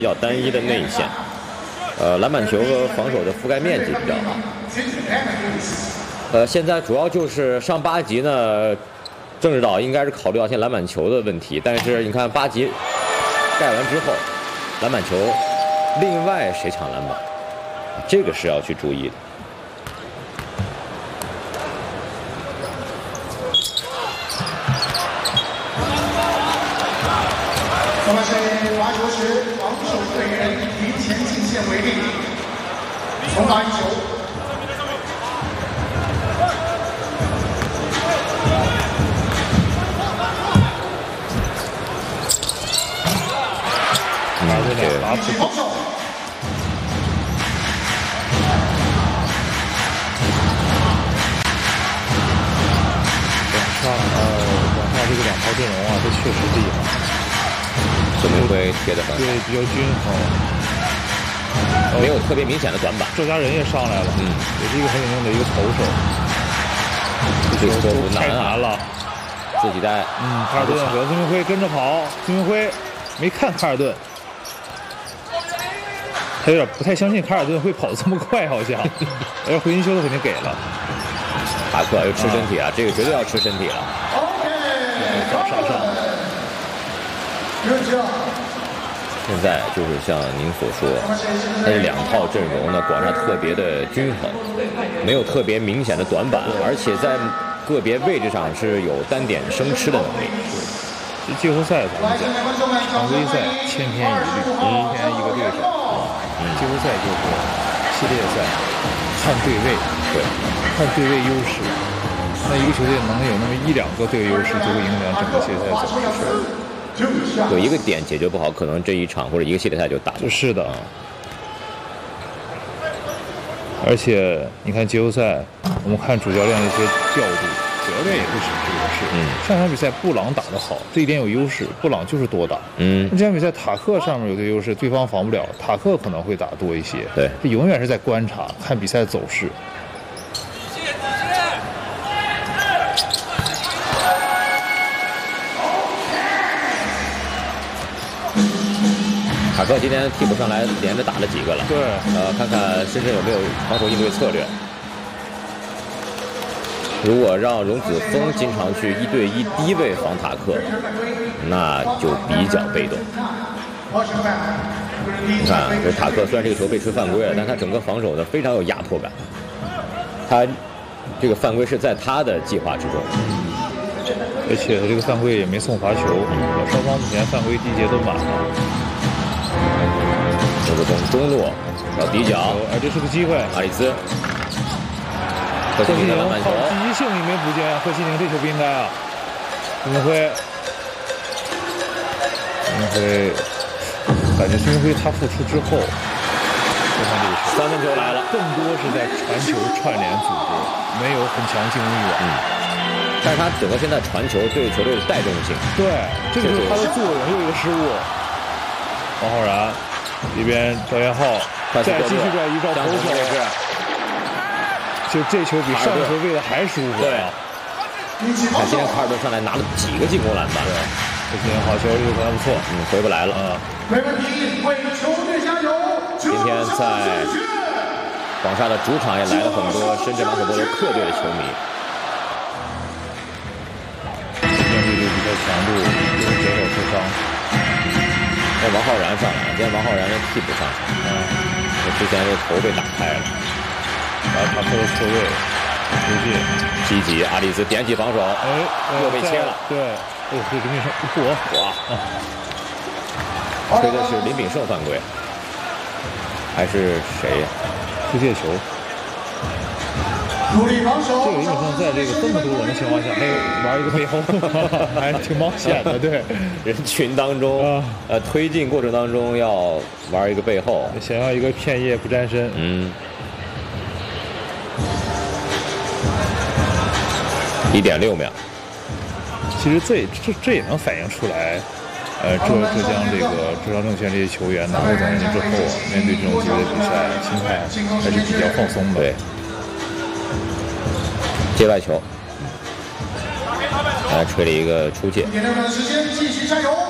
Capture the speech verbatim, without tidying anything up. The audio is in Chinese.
比较单一的内线，呃，篮板球和防守的覆盖面积比较好。呃，现在主要就是上八级呢，郑指导应该是考虑到现在篮板球的问题，但是你看八级盖完之后，篮板球另外谁抢篮板，这个是要去注意的。 我们是罚球时防守队员离前进线为例，重罚一球。 拿着两罚起防守。 广厦呃，广厦这个两套阵容啊，这确实厉害。 孙明辉贴的很好， 对，比较均衡， 没有特别明显的短板。 赵家人也上来了，嗯，也是一个很有用的一个投手。 这个错误太难了， 自己带， 嗯，卡尔顿和孙明辉跟着跑，孙明辉没看卡尔顿，他有点不太相信卡尔顿会跑得这么快，好像。要回新修的肯定给了。 塔克又吃身体啊，这个绝对要吃身体了。 早上上。 现在就是像您所说，它这两套阵容呢，广厦特别的均衡，没有特别明显的短板，而且在个别位置上是有单点生吃的能力。 这季后赛咱们讲，常规赛千篇一律，一天一个对手。嗯，季后赛就是系列赛，看对位， 对， 看对位优势。那一个球队能有那么一两个对位优势，就会影响整个系列赛走势。 有一个点解决不好，可能这一场或者一个系列赛就打。 是的，而且你看季后赛，我们看主教练的一些调度，主教练也会审这个事。嗯，上场比赛布朗打得好，这一点有优势，布朗就是多打。嗯，这场比赛塔克上面有个优势，对方防不了，塔克可能会打多一些。 对， 这永远是在观察，看比赛走势。 塔克今天替补上来，连着打了几个了。 对， 呃，看看深圳有没有防守应对策略。如果让荣子峰经常去一对一低位防塔克，那就比较被动。你看，这塔克虽然这个球被吹犯规了，但他整个防守呢非常有压迫感。他这个犯规是在他的计划之中。 而且他这个犯规也没送罚球，双方目前犯规低节都满了。 这个中中路要底角， 哎，这是个机会。 阿里兹，贺西宁的篮板球， 积极性你没补见，贺西宁这球不应该啊。孙明辉，孙明辉，感觉孙明辉他复出之后，就看这个球， 三分球来了， 更多是在传球串联组织，没有很强进攻欲望。 嗯。 但是他整个现在传球对球队的带动性， 对，这个就是他的作用。又一个失误，王浩然这边赵彦浩再继续转移到头球，就这球比上回喂的还舒服。 对，看今天卡尔顿上来拿了几个进攻篮板， 对，这今天好球率还不错， 嗯，回不来了啊。 没问题，为球队加油！ 今天在广厦的主场也来了很多深圳马可波罗客队的球迷。 强度因为左手受伤， 那王浩然上来了，今天王浩然是替补上场，嗯，之前这头被打开了， 然后他特的错位，出界， 积极，阿里兹点起防守， 哎， 又被切了， 对，哦，这林炳胜，我哇，吹的是林炳胜犯规，还是谁呀？ 出界球。 努力防守。 这个林炳胜在这个这么多人的情况下，还有玩一个背后，还挺冒险的。对， 人群当中，啊、呃，推进过程当中要玩一个背后， 想要一个片叶不沾身。 嗯。一点六秒。 其实这这这也能反映出来，呃，浙浙江这个浙江证券这些球员拿过总冠军之后，面对这种级别的比赛，心态还是比较放松的。 对。 界外球，来吹了一个出界。 一点六秒的时间，继续加油！